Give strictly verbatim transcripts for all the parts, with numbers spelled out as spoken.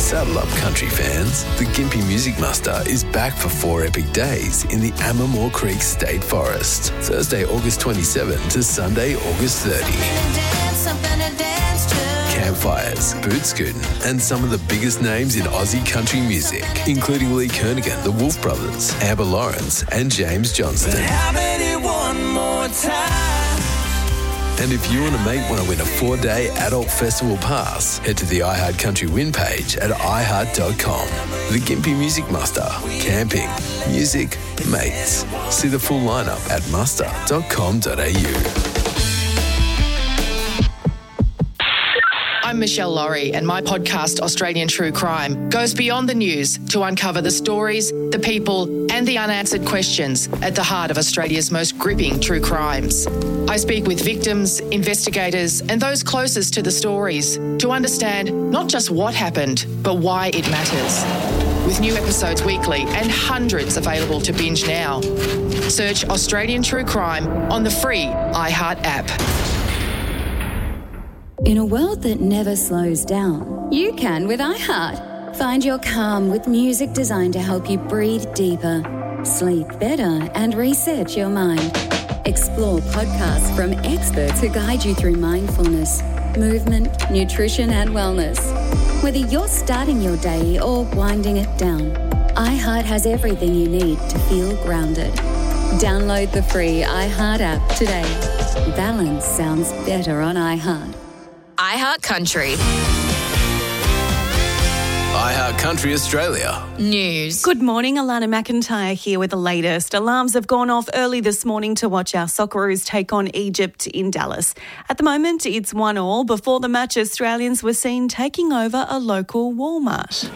Saddle up, country fans. The Gympie Music Muster is back for four epic days in the Ammermoor Creek State Forest. Thursday, August twenty-seventh to Sunday, August thirtieth. Campfires, boot scooting, and some of the biggest names in Aussie country music, including Lee Kernaghan, the Wolf Brothers, Amber Lawrence, and James Johnston. And if you and a mate want to win a four-day adult festival pass, head to the iHeartCountry win page at i heart dot com. The Gympie Music Muster. Camping, music, mates. See the full lineup at muster dot com dot a u. I'm Michelle Laurie, and my podcast, Australian True Crime, goes beyond the news to uncover the stories, the people, and the unanswered questions at the heart of Australia's most gripping true crimes. I speak with victims, investigators, and those closest to the stories to understand not just what happened, but why it matters. With new episodes weekly and hundreds available to binge now. Search Australian True Crime on the free iHeart app. In a world that never slows down, you can with iHeart. Find your calm with music designed to help you breathe deeper, sleep better, and reset your mind. Explore podcasts from experts who guide you through mindfulness, movement, nutrition, and wellness. Whether you're starting your day or winding it down, iHeart has everything you need to feel grounded. Download the free iHeart app today. Balance sounds better on iHeart. iHeart Country. iHeart Country Australia. News. Good morning, Alana McIntyre here with the latest. Alarms have gone off early this morning to watch our Socceroos take on Egypt in Dallas. At the moment, it's one all. Before the match, Australians were seen taking over a local Walmart.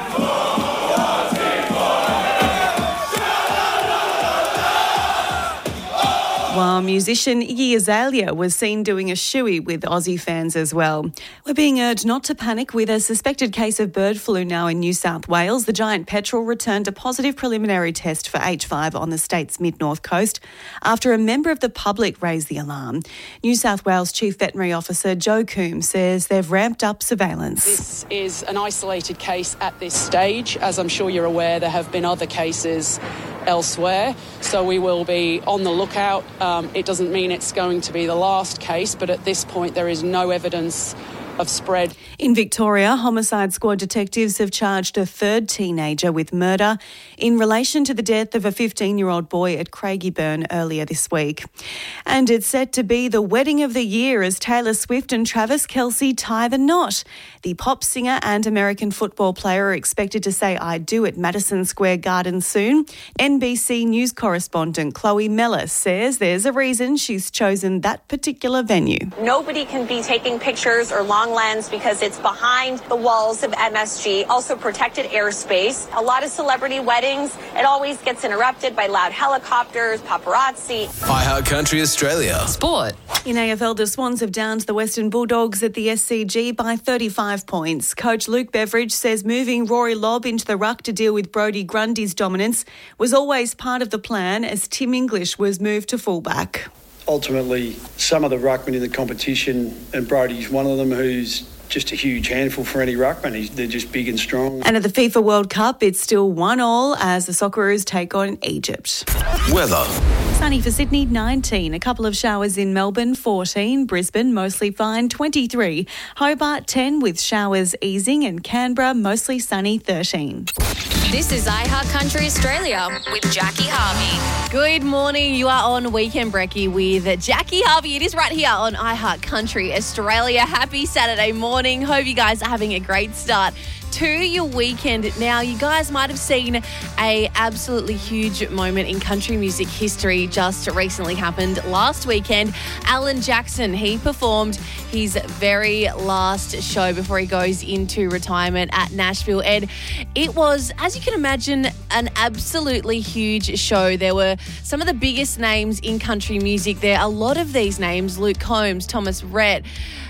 While musician Iggy Azalea was seen doing a shoey with Aussie fans as well. We're being urged not to panic with a suspected case of bird flu now in New South Wales. The giant petrel returned a positive preliminary test for H five on the state's mid-north coast after a member of the public raised the alarm. New South Wales Chief Veterinary Officer Joe Coombs says they've ramped up surveillance. This is an isolated case at this stage. As I'm sure you're aware, there have been other cases elsewhere, so we will be on the lookout. Um, it doesn't mean it's going to be the last case, but at this point there is no evidence of spread. In Victoria, Homicide Squad detectives have charged a third teenager with murder in relation to the death of a fifteen-year-old boy at Craigieburn earlier this week. And it's set to be the wedding of the year as Taylor Swift and Travis Kelce tie the knot. The pop singer and American football player are expected to say I do at Madison Square Garden soon. N B C News correspondent Chloe Mellis says there's a reason she's chosen that particular venue. Nobody can be taking pictures or long lens because it's behind the walls of M S G, also protected airspace. A lot of celebrity weddings, it always gets interrupted by loud helicopters, paparazzi. iHeart Country Australia. Sport. In A F L, the Swans have downed the Western Bulldogs at the S C G by thirty-five points. Coach Luke Beveridge says moving Rory Lobb into the ruck to deal with Brodie Grundy's dominance was always part of the plan as Tim English was moved to fullback. Ultimately, some of the ruckmen in the competition, and Brodie's one of them, who's just a huge handful for any ruckman. He's, they're just big and strong. And at the FIFA World Cup, it's still one all as the Socceroos take on Egypt. Weather. Sunny for Sydney, nineteen. A couple of showers in Melbourne, fourteen. Brisbane, mostly fine, twenty-three. Hobart, ten, with showers easing. And Canberra, mostly sunny, thirteen. This is iHeart Country Australia with Jackie Harvey. Good morning. You are on Weekend Brekkie with Jackie Harvey. It is right here on iHeart Country Australia. Happy Saturday morning. Hope you guys are having a great start to your weekend. Now, you guys might have seen a absolutely huge moment in country music history just recently happened last weekend. Alan Jackson, he performed his very last show before he goes into retirement at Nashville. And it was, as you can imagine, an absolutely huge show. There were some of the biggest names in country music there. A lot of these names, Luke Combs, Thomas Rhett,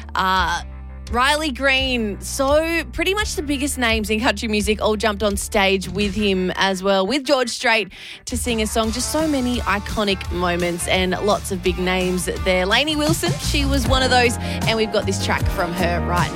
uh, Riley Green, so pretty much the biggest names in country music all jumped on stage with him as well, with George Strait to sing a song. Just so many iconic moments and lots of big names there. Lainey Wilson, she was one of those, and we've got this track from her right now.